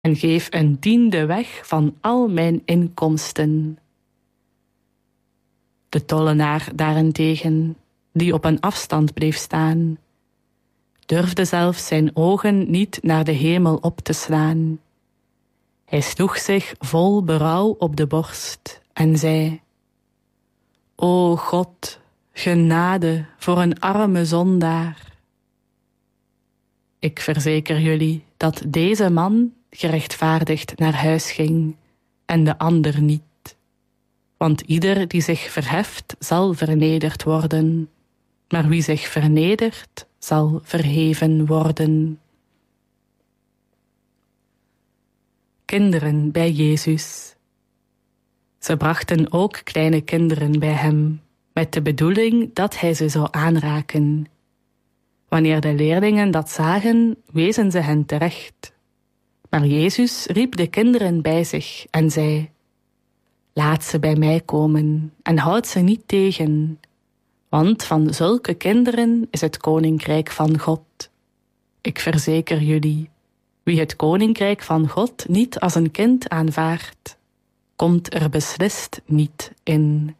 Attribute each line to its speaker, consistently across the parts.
Speaker 1: en geef een tiende weg van al mijn inkomsten. De tollenaar daarentegen, die op een afstand bleef staan, durfde zelfs zijn ogen niet naar de hemel op te slaan. Hij sloeg zich vol berouw op de borst en zei: O God, genade voor een arme zondaar. Ik verzeker jullie dat deze man gerechtvaardigd naar huis ging en de ander niet. Want ieder die zich verheft, zal vernederd worden, maar wie zich vernedert, zal verheven worden. Kinderen bij Jezus. Ze brachten ook kleine kinderen bij hem, met de bedoeling dat hij ze zou aanraken. Wanneer de leerlingen dat zagen, wezen ze hen terecht. Maar Jezus riep de kinderen bij zich en zei: Laat ze bij mij komen en houd ze niet tegen, want van zulke kinderen is het koninkrijk van God. Ik verzeker jullie, wie het koninkrijk van God niet als een kind aanvaardt, komt er beslist niet in.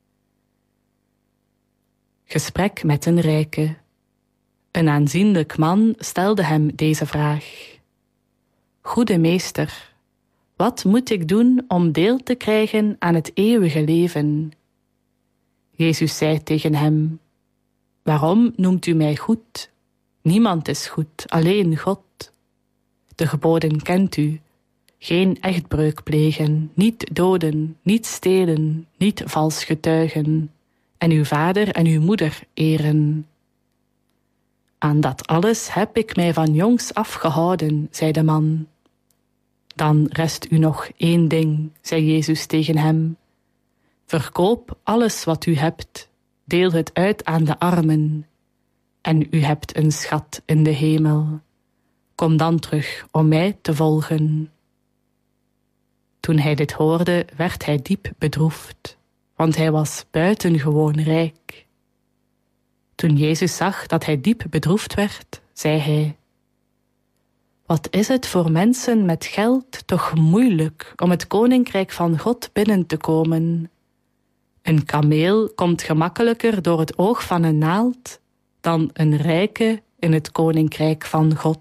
Speaker 1: Gesprek met een rijke. Een aanzienlijk man stelde hem deze vraag: Goede meester, wat moet ik doen om deel te krijgen aan het eeuwige leven? Jezus zei tegen hem: Waarom noemt u mij goed? Niemand is goed, alleen God. De geboden kent u: geen echtbreuk plegen, niet doden, niet stelen, niet vals getuigen, en uw vader en uw moeder eren. Aan dat alles heb ik mij van jongs af gehouden, zei de man. Dan rest u nog één ding, zei Jezus tegen hem. Verkoop alles wat u hebt, deel het uit aan de armen, en u hebt een schat in de hemel. Kom dan terug om mij te volgen. Toen hij dit hoorde, werd hij diep bedroefd, want hij was buitengewoon rijk. Toen Jezus zag dat hij diep bedroefd werd, zei hij: Wat is het voor mensen met geld toch moeilijk om het koninkrijk van God binnen te komen? Een kameel komt gemakkelijker door het oog van een naald dan een rijke in het koninkrijk van God.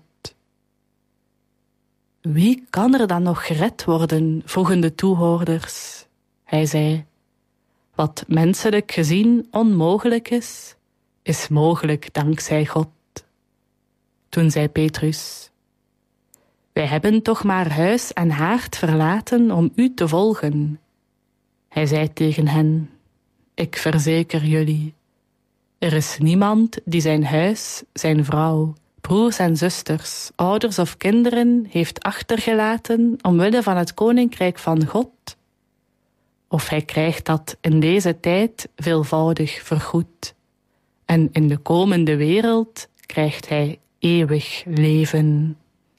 Speaker 1: Wie kan er dan nog gered worden? Vroegen de toehoorders. Hij zei: Wat menselijk gezien onmogelijk is mogelijk dankzij God. Toen zei Petrus: Wij hebben toch maar huis en haard verlaten om u te volgen. Hij zei tegen hen: Ik verzeker jullie, er is niemand die zijn huis, zijn vrouw, broers en zusters, ouders of kinderen heeft achtergelaten omwille van het koninkrijk van God, of hij krijgt dat in deze tijd veelvoudig vergoed, en in de komende wereld krijgt hij eeuwig leven.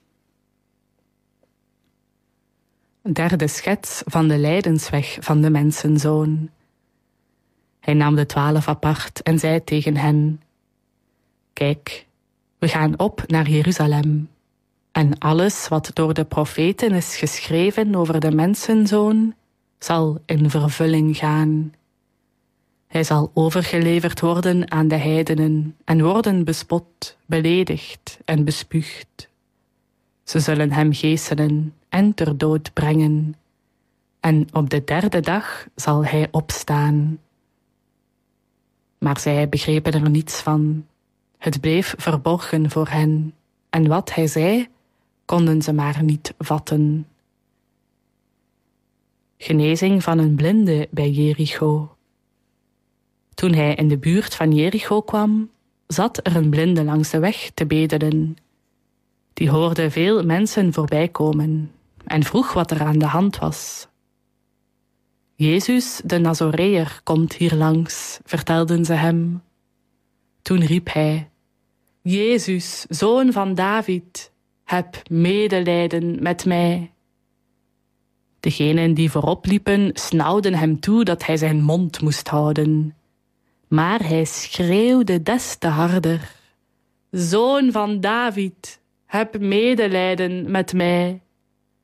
Speaker 1: Derde schets van de lijdensweg van de mensenzoon. Hij nam de 12 apart en zei tegen hen: Kijk, we gaan op naar Jeruzalem. En alles wat door de profeten is geschreven over de mensenzoon, zal in vervulling gaan. Hij zal overgeleverd worden aan de heidenen en worden bespot, beledigd en bespuugd. Ze zullen hem geeselen en ter dood brengen. En op de 3e dag zal hij opstaan. Maar zij begrepen er niets van. Het bleef verborgen voor hen, en wat hij zei, konden ze maar niet vatten. Genezing van een blinde bij Jericho. Toen hij in de buurt van Jericho kwam, zat er een blinde langs de weg te bedelen. Die hoorde veel mensen voorbij komen en vroeg wat er aan de hand was. Jezus, de Nazoreër, komt hier langs, vertelden ze hem. Toen riep hij: Jezus, zoon van David, heb medelijden met mij. Degenen die voorop liepen, snauwden hem toe dat hij zijn mond moest houden. Maar hij schreeuwde des te harder: Zoon van David, heb medelijden met mij.